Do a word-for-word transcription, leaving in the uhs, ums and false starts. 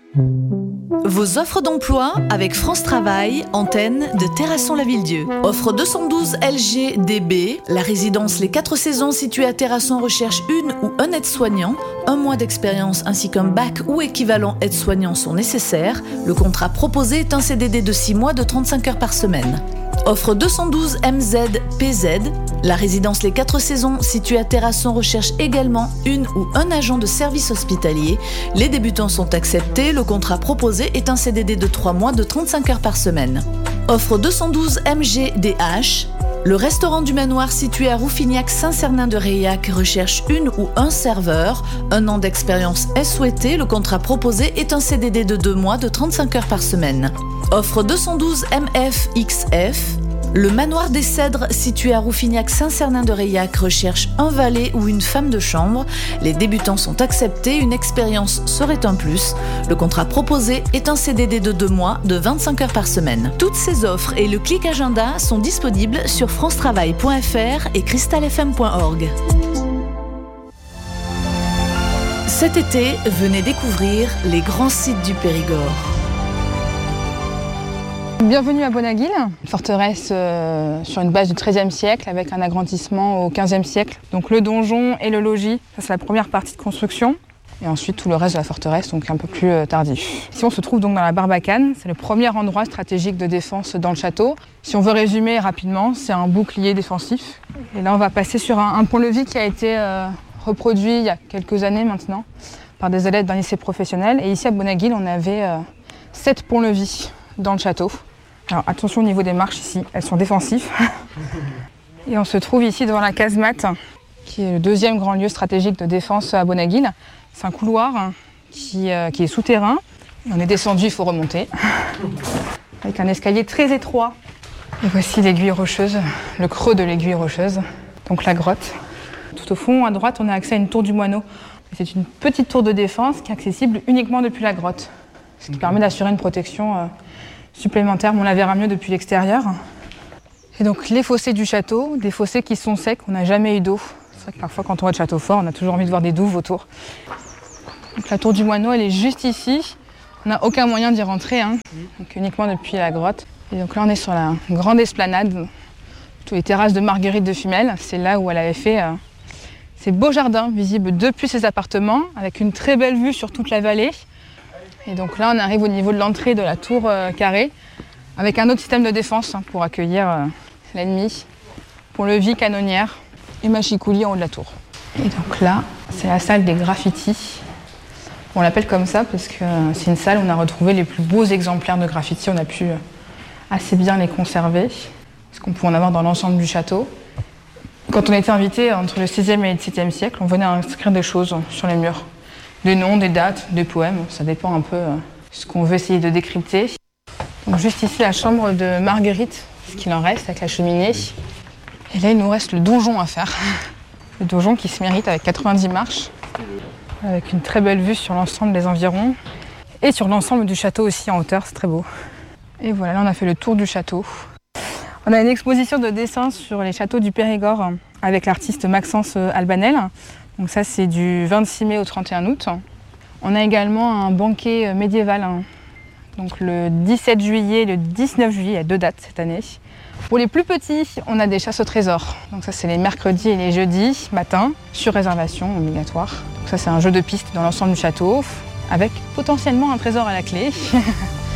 Vos offres d'emploi avec France Travail, antenne de Terrasson-Lavilledieu. Offre deux cent douze L G D B, la résidence Les Quatre Saisons située à Terrasson recherche une ou un aide-soignant. Un mois d'expérience ainsi qu'un bac ou équivalent aide-soignant sont nécessaires. Le contrat proposé est un C D D de six mois de trente-cinq heures par semaine. Offre deux cent douze M Z P Z. La résidence Les Quatre Saisons située à Terrasson recherche également une ou un agent de service hospitalier. Les débutants sont acceptés. Le contrat proposé est un C D D de trois mois de trente-cinq heures par semaine. Offre deux cent douze M G D H. Le restaurant du Manoir situé à Rouffignac-Saint-Cernin-de-Reilhac recherche une ou un serveur. Un an d'expérience est souhaité. Le contrat proposé est un C D D de deux mois de trente-cinq heures par semaine. Offre deux cent douze M F X F. Le Manoir des Cèdres situé à Rouffignac-Saint-Cernin-de-Reilhac recherche un valet ou une femme de chambre. Les débutants sont acceptés. Une expérience serait un plus. Le contrat proposé est un C D D de deux mois de vingt-cinq heures par semaine. Toutes ces offres et le clic agenda sont disponibles sur francetravail point f r et cristal f m point org. Cet été, venez découvrir les grands sites du Périgord. Bienvenue à Bonaguil, une forteresse euh, sur une base du treizième siècle avec un agrandissement au quinzième siècle. Donc le donjon et le logis, ça c'est la première partie de construction. Et ensuite tout le reste de la forteresse, donc un peu plus euh, tardif. Ici on se trouve donc dans la Barbacane, c'est le premier endroit stratégique de défense dans le château. Si on veut résumer rapidement, c'est un bouclier défensif. Et là on va passer sur un, un pont-levis qui a été euh, reproduit il y a quelques années maintenant par des élèves d'un lycée professionnel. Et ici à Bonaguil on avait euh, sept ponts-levis dans le château. Alors attention au niveau des marches ici, elles sont défensives. Et on se trouve ici devant la casemate, qui est le deuxième grand lieu stratégique de défense à Bonaguil. C'est un couloir qui, euh, qui est souterrain. Et on est descendu, il faut remonter. Avec un escalier très étroit. Et voici l'aiguille rocheuse, le creux de l'aiguille rocheuse, donc la grotte. Tout au fond, à droite, on a accès à une tour du moineau. C'est une petite tour de défense qui est accessible uniquement depuis la grotte. Ce qui permet d'assurer une protection euh, supplémentaire, mais on la verra mieux depuis l'extérieur. Et donc les fossés du château, des fossés qui sont secs, on n'a jamais eu d'eau. C'est vrai que parfois quand on va de Châteaufort, on a toujours envie de voir des douves autour. Donc la tour du moineau, elle est juste ici. On n'a aucun moyen d'y rentrer, hein. Donc uniquement depuis la grotte. Et donc là on est sur la grande esplanade, toutes les terrasses de Marguerite de Fumel. C'est là où elle avait fait euh, ces beaux jardins visibles depuis ses appartements, avec une très belle vue sur toute la vallée. Et donc là, on arrive au niveau de l'entrée de la tour euh, carrée, avec un autre système de défense hein, pour accueillir euh, l'ennemi, pont-levis, canonnière et machicoulis en haut de la tour. Et donc là, c'est la salle des graffitis. On l'appelle comme ça parce que euh, c'est une salle où on a retrouvé les plus beaux exemplaires de graffitis. On a pu euh, assez bien les conserver, parce qu'on pouvait en avoir dans l'ensemble du château. Quand on était invité entre le seizième et le dix-septième siècle, on venait inscrire des choses sur les murs. Des noms, des dates, des poèmes, ça dépend un peu de ce qu'on veut essayer de décrypter. Donc juste ici, la chambre de Marguerite, ce qu'il en reste avec la cheminée. Et là, il nous reste le donjon à faire. Le donjon qui se mérite avec quatre-vingt-dix marches, avec une très belle vue sur l'ensemble des environs et sur l'ensemble du château aussi en hauteur, c'est très beau. Et voilà, là on a fait le tour du château. On a une exposition de dessins sur les châteaux du Périgord avec l'artiste Maxence Albanel. Donc ça, c'est du vingt-six mai au trente et un août. On a également un banquet médiéval, hein. Donc le dix-sept juillet et le dix-neuf juillet, il y a deux dates cette année. Pour les plus petits, on a des chasses au trésor. Donc ça, c'est les mercredis et les jeudis matin, sur réservation obligatoire. Donc ça, c'est un jeu de piste dans l'ensemble du château, avec potentiellement un trésor à la clé.